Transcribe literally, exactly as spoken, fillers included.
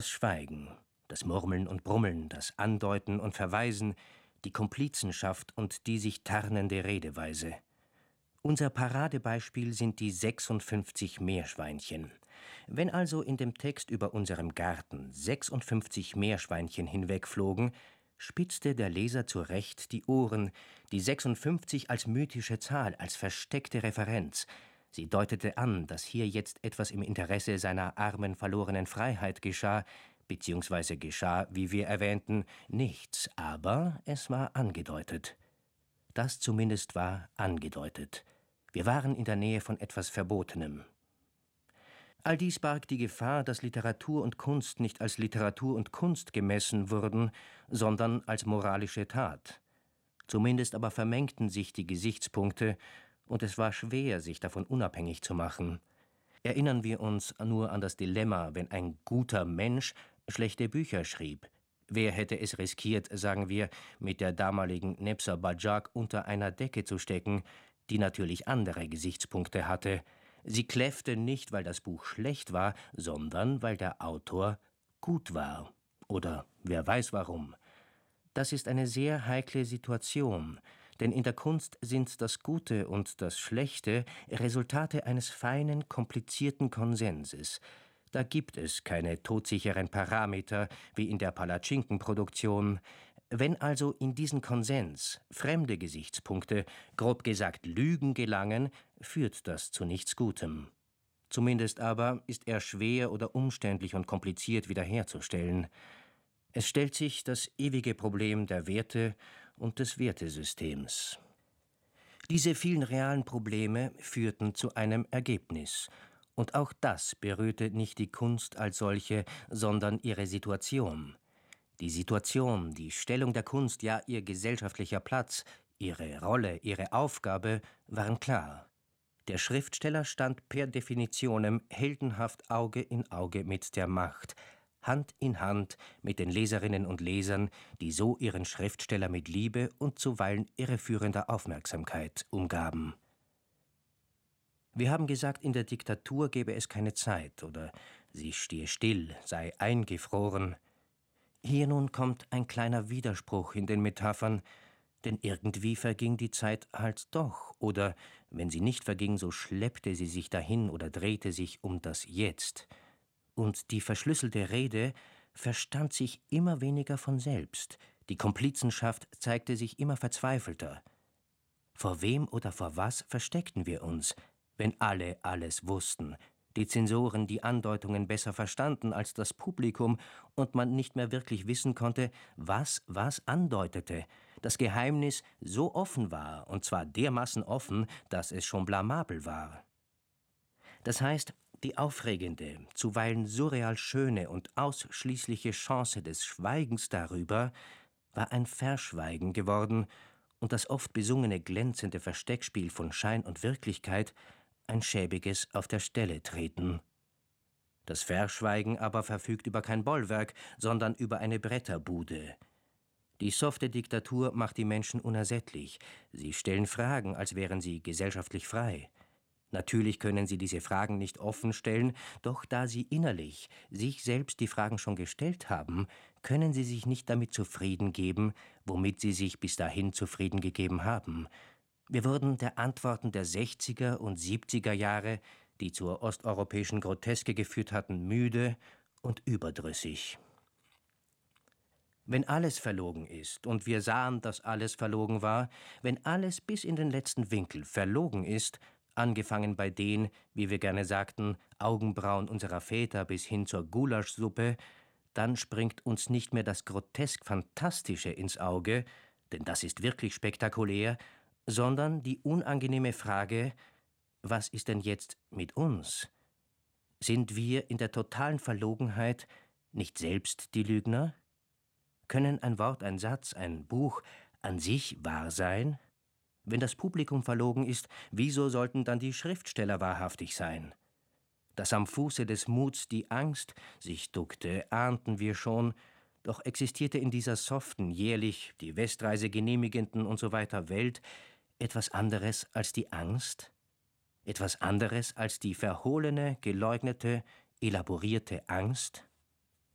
Das Schweigen, das Murmeln und Brummeln, das Andeuten und Verweisen, die Komplizenschaft und die sich tarnende Redeweise. Unser Paradebeispiel sind die sechsundfünfzig Meerschweinchen. Wenn also in dem Text über unserem Garten sechsundfünfzig Meerschweinchen hinwegflogen, spitzte der Leser zu Recht die Ohren, die sechsundfünfzig als mythische Zahl, als versteckte Referenz. Sie deutete an, dass hier jetzt etwas im Interesse seiner armen, verlorenen Freiheit geschah, beziehungsweise geschah, wie wir erwähnten, nichts, aber es war angedeutet. Das zumindest war angedeutet. Wir waren in der Nähe von etwas Verbotenem. All dies barg die Gefahr, dass Literatur und Kunst nicht als Literatur und Kunst gemessen wurden, sondern als moralische Tat. Zumindest aber vermengten sich die Gesichtspunkte, und es war schwer, sich davon unabhängig zu machen. Erinnern wir uns nur an das Dilemma, wenn ein guter Mensch schlechte Bücher schrieb. Wer hätte es riskiert, sagen wir, mit der damaligen Nebsa Bajak unter einer Decke zu stecken, die natürlich andere Gesichtspunkte hatte. Sie kläffte nicht, weil das Buch schlecht war, sondern weil der Autor gut war. Oder wer weiß warum. Das ist eine sehr heikle Situation, denn in der Kunst sind das Gute und das Schlechte Resultate eines feinen, komplizierten Konsenses. Da gibt es keine todsicheren Parameter wie in der Palatschinken-Produktion. Wenn also in diesen Konsens fremde Gesichtspunkte, grob gesagt Lügen gelangen, führt das zu nichts Gutem. Zumindest aber ist er schwer oder umständlich und kompliziert wiederherzustellen. Es stellt sich das ewige Problem der Werte und des Wertesystems. Diese vielen realen Probleme führten zu einem Ergebnis. Und auch das berührte nicht die Kunst als solche, sondern ihre Situation. Die Situation, die Stellung der Kunst, ja ihr gesellschaftlicher Platz, ihre Rolle, ihre Aufgabe waren klar. Der Schriftsteller stand per definitionem heldenhaft Auge in Auge mit der Macht, Hand in Hand mit den Leserinnen und Lesern, die so ihren Schriftsteller mit Liebe und zuweilen irreführender Aufmerksamkeit umgaben. Wir haben gesagt, in der Diktatur gäbe es keine Zeit oder sie stehe still, sei eingefroren. Hier nun kommt ein kleiner Widerspruch in den Metaphern, denn irgendwie verging die Zeit halt doch, oder wenn sie nicht verging, so schleppte sie sich dahin oder drehte sich um das Jetzt. Und die verschlüsselte Rede verstand sich immer weniger von selbst, die Komplizenschaft zeigte sich immer verzweifelter. Vor wem oder vor was versteckten wir uns, wenn alle alles wussten, die Zensoren die Andeutungen besser verstanden als das Publikum und man nicht mehr wirklich wissen konnte, was was andeutete, das Geheimnis so offen war, und zwar dermaßen offen, dass es schon blamabel war. Das heißt, die aufregende, zuweilen surreal schöne und ausschließliche Chance des Schweigens darüber war ein Verschweigen geworden und das oft besungene glänzende Versteckspiel von Schein und Wirklichkeit ein schäbiges auf der Stelle treten. Das Verschweigen aber verfügt über kein Bollwerk, sondern über eine Bretterbude. Die softe Diktatur macht die Menschen unersättlich. Sie stellen Fragen, als wären sie gesellschaftlich frei. Natürlich können sie diese Fragen nicht offen stellen, doch da sie innerlich sich selbst die Fragen schon gestellt haben, können sie sich nicht damit zufrieden geben, womit sie sich bis dahin zufrieden gegeben haben. Wir wurden der Antworten der sechziger und siebziger Jahre, die zur osteuropäischen Groteske geführt hatten, müde und überdrüssig. Wenn alles verlogen ist, und wir sahen, dass alles verlogen war, wenn alles bis in den letzten Winkel verlogen ist, angefangen bei den, wie wir gerne sagten, Augenbrauen unserer Väter bis hin zur Gulaschsuppe, dann springt uns nicht mehr das grotesk-Fantastische ins Auge, denn das ist wirklich spektakulär, sondern die unangenehme Frage, was ist denn jetzt mit uns? Sind wir in der totalen Verlogenheit nicht selbst die Lügner? Können ein Wort, ein Satz, ein Buch an sich wahr sein? Wenn das Publikum verlogen ist, wieso sollten dann die Schriftsteller wahrhaftig sein? Dass am Fuße des Muts die Angst sich duckte, ahnten wir schon, doch existierte in dieser soften, jährlich die Westreise genehmigenden und so weiter Welt etwas anderes als die Angst? Etwas anderes als die verhohlene, geleugnete, elaborierte Angst?